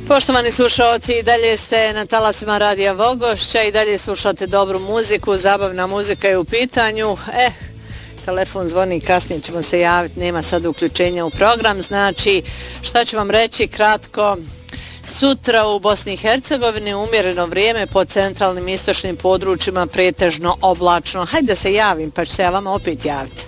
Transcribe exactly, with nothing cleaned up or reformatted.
Poštovani slušalci, i dalje ste na talasima Radija Vogošća i dalje slušate dobru muziku, zabavna muzika je u pitanju. Eh, telefon zvoni, kasnije ćemo se javiti, nema sad uključenja u program. Znači, šta ću vam reći kratko? Sutra u Bosni i Hercegovini umjereno vrijeme, po centralnim istočnim područjima pretežno oblačno. Hajde da se javim, pa ću se ja vama opet javiti.